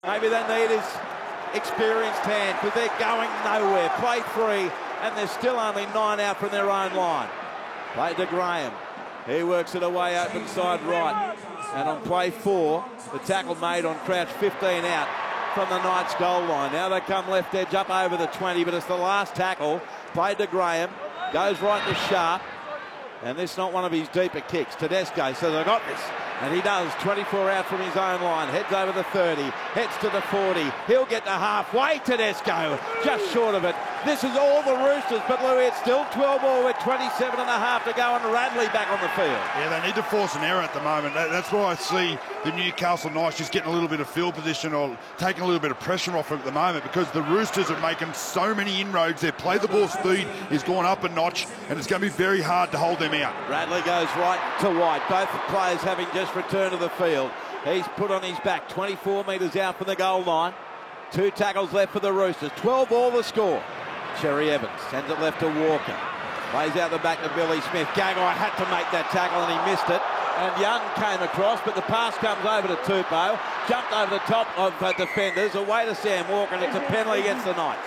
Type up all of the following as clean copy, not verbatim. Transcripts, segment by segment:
Maybe they need his experienced hand because they're going nowhere. Play 3 and they're still only 9 out from their own line. Play to Graham. He works it away open side right. And on play 4, the tackle made on Crouch, 15 out from the Knights goal line. Now they come left edge up over the 20, but it's the last tackle. Played to Graham. Goes right to Sharp. And this is not one of his deeper kicks. Tedesco says, I got this. And he does. 24 out from his own line. Heads over the 30. Heads to the 40. He'll get to halfway. Tedesco just short of it. This is all the Roosters, but Louis, it's still 12 all with 27 and a half to go, and Radley back on the field. Yeah, they need to force an error at the moment. That's why I see the Newcastle Knights just getting a little bit of field position or taking a little bit of pressure off at the moment, because the Roosters are making so many inroads. Their play the ball speed is going up a notch, and it's going to be very hard to hold them out. Radley goes right to White. Both players having just returned to the field. He's put on his back, 24 metres out from the goal line. 2 tackles left for the Roosters. 12 all the score. Cherry Evans sends it left to Walker. Plays out the back to Billy Smith. Gagai had to make that tackle and he missed it. And Young came across, but the pass comes over to Tupou. Jumped over the top of defenders. Away to Sam Walker, and it's a penalty against the Knights.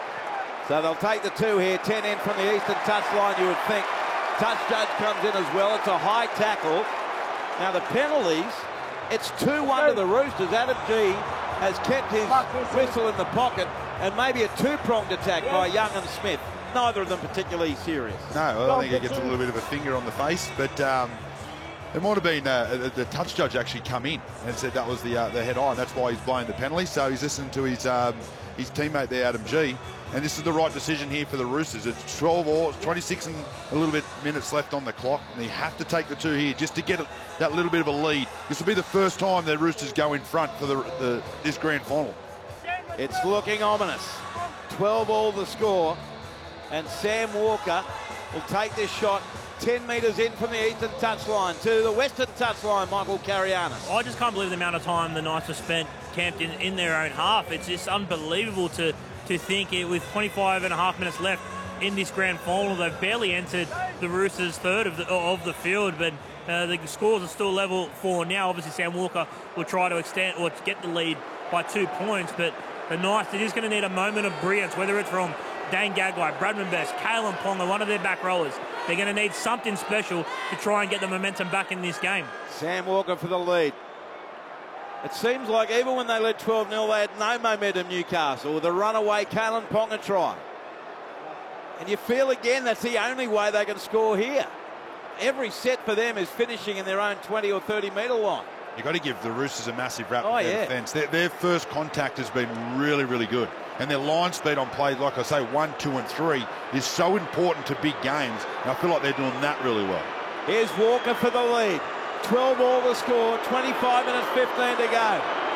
So they'll take the 2 here. 10 in from the eastern touch line, you would think. Touch judge comes in as well. It's a high tackle. Now the penalties, it's 2-1 to the Roosters. Adam G has kept his whistle in the pocket, and maybe a 2-pronged attack by Young and Smith. Neither of them particularly serious. No, I think he gets a little bit of a finger on the face, but it might have been the touch judge actually come in and said that was the head on. That's why he's blowing the penalty. So he's listening to his teammate there, Adam G. And this is the right decision here for the Roosters. It's 12 or 26 and a little bit minutes left on the clock, and they have to take the 2 here just to get that little bit of a lead. This will be the first time the Roosters go in front for this grand final. It's looking ominous. 12 all the score, and Sam Walker will take this shot 10 metres in from the eastern touchline to the western touchline. Michael Carianis. I just can't believe the amount of time the Knights have spent camped in their own half. It's just unbelievable to think it, with 25 and a half minutes left in this grand final. They've barely entered the Roosters' third of the field, but the scores are still level for now. Obviously, Sam Walker will try to extend or to get the lead by 2 points, but the Knights are just going to need a moment of brilliance, whether it's from Dane Gagai, Bradman Best, Kalen Ponga, one of their back rowers. They're going to need something special to try and get the momentum back in this game. Sam Walker for the lead. It seems like even when they led 12-0, they had no momentum, Newcastle, with a runaway Kalen Ponga try. And you feel again that's the only way they can score here. Every set for them is finishing in their own 20 or 30 metre line. You've got to give the Roosters a massive rap for their defence. Their first contact has been really, really good. And their line speed on plays, like I say, 1, 2 and 3, is so important to big games. And I feel like they're doing that really well. Here's Walker for the lead. 12 all the score, 25 minutes 15 to go.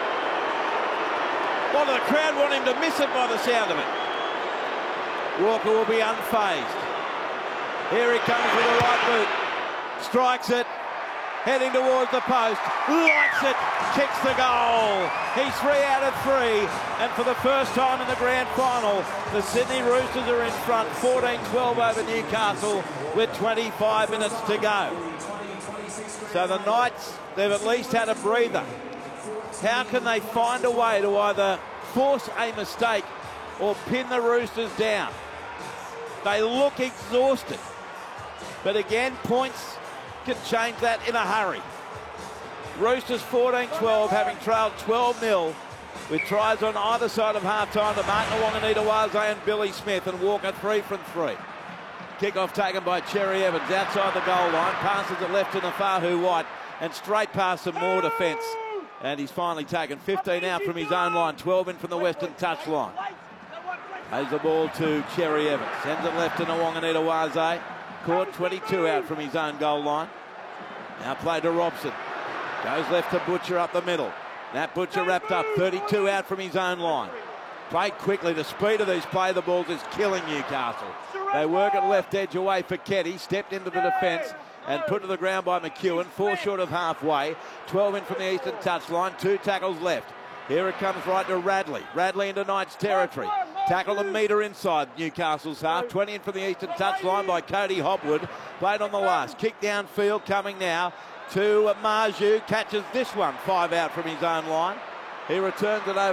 Well, the crowd want him to miss it by the sound of it. Walker will be unfazed. Here he comes with the right boot. Strikes it. Heading towards the post. Likes it. Kicks the goal. He's 3 out of 3. And for the first time in the grand final, the Sydney Roosters are in front. 14-12 over Newcastle with 25 minutes to go. So the Knights, they've at least had a breather. How can they find a way to either force a mistake or pin the Roosters down? They look exhausted. But again, points can change that in a hurry. Roosters 14-12, having trailed 12-0, with tries on either side of half-time to Martin Awonga-Nitawaze and Billy Smith, and Walker 3 from 3. Kick-off taken by Cherry Evans outside the goal line. Passes it left to Nafahu White and straight past some more defence. And he's finally taken 15 out from his own line, 12 in from the western touch line. Plays the ball to Cherry Evans. Sends it left to Awonga-Nitawaze. Caught 22 out from his own goal line. Now play to Robson. Goes left to Butcher up the middle. That Butcher wrapped up, 32 out from his own line. Played quickly. The speed of these play the balls is killing Newcastle. They work at left edge away for Keddy. Stepped into the defence and put to the ground by McEwen. 4 short of halfway. 12 in from the eastern touchline. 2 tackles left. Here it comes right to Radley. Radley into Knights territory. Tackle a metre inside Newcastle's half. 20 in from the eastern touchline by Cody Hopwood. Played on the last. Kick downfield coming now to Marju. Catches this one. 5 out from his own line. He returns it over.